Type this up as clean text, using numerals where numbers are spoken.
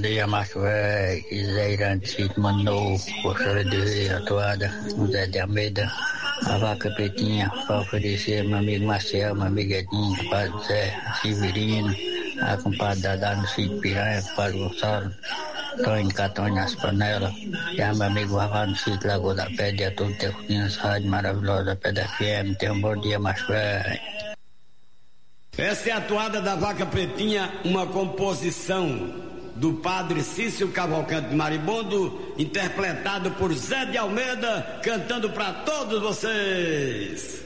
dia, macho velho. Zé Irantito, Mano, Poxa de Rei, Atuada, Zé de Almeida, a Vaca Pretinha, para oferecer meu amigo Marcel, meu amigo Edinho, compadre Zé, Severino, a compadre Dadá no sítio Piranha, compadre Gonçalo, Tony Catone nas panelas, e a meu amigo Rafa no sítio Lagoa da Pedra, a todo tempo nessa rádio maravilhosa, Pedra FM. Tenha um bom dia, macho velho. Essa é a toada da Vaca Pretinha, uma composição do padre Cício Cavalcante Maribondo, interpretado por Zé de Almeida, cantando para todos vocês.